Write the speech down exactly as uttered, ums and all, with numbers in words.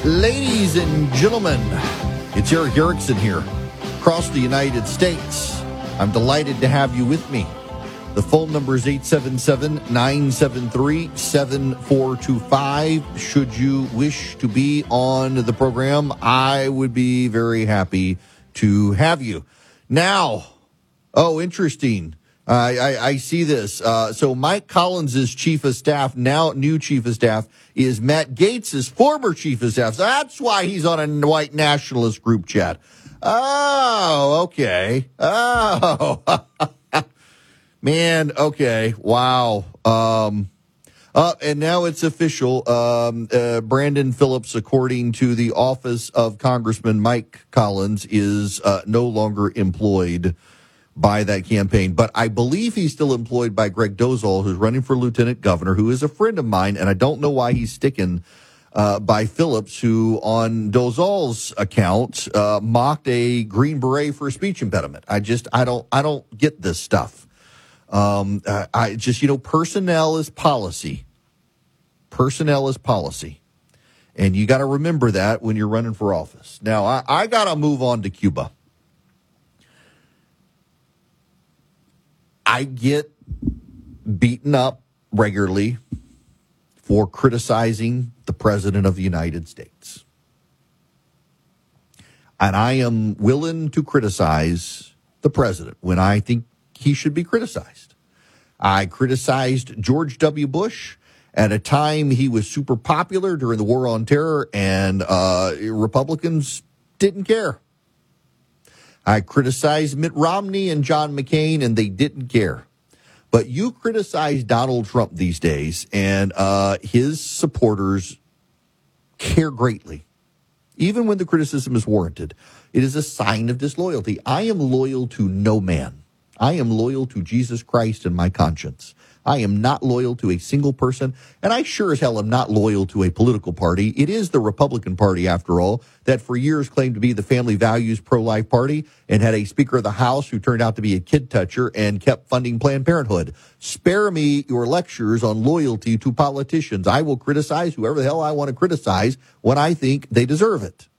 Ladies and gentlemen, it's Eric Erickson here, across the United States. I'm delighted to have you with me. The phone number is eight seven seven, nine seven three, seven four two five. Should you wish to be on the program, I would be very happy to have you. Now, oh, interesting. Uh, I, I see this. Uh, so Mike Collins' chief of staff, now new chief of staff, is Matt Gaetz' former chief of staff. So that's why he's on a white nationalist group chat. Oh, okay. Oh, man. Okay. Wow. Um, uh, and now it's official. Um, uh, Brandon Phillips, according to the office of Congressman Mike Collins, is uh, no longer employed by that campaign. But I believe he's still employed by Greg Dozal, who's running for lieutenant governor, who is a friend of mine, and I don't know why he's sticking uh, by Phillips, who on Dozal's account uh, mocked a Green Beret for a speech impediment. I just, I don't, I don't get this stuff. Um, uh, I just, you know, personnel is policy. Personnel is policy. And you got to remember that when you're running for office. Now, I, I got to move on to Cuba. I get beaten up regularly for criticizing the President of the United States. And I am willing to criticize the President when I think he should be criticized. I criticized George W. Bush at a time he was super popular during the War on Terror, and uh, Republicans didn't care. I criticized Mitt Romney and John McCain, and they didn't care. But you criticize Donald Trump these days, and uh, his supporters care greatly. Even when the criticism is warranted, it is a sign of disloyalty. I am loyal to no man. I am loyal to Jesus Christ and my conscience. I am not loyal to a single person, and I sure as hell am not loyal to a political party. It is the Republican Party, after all, that for years claimed to be the family values pro-life party and had a Speaker of the House who turned out to be a kid toucher and kept funding Planned Parenthood. Spare me your lectures on loyalty to politicians. I will criticize whoever the hell I want to criticize when I think they deserve it.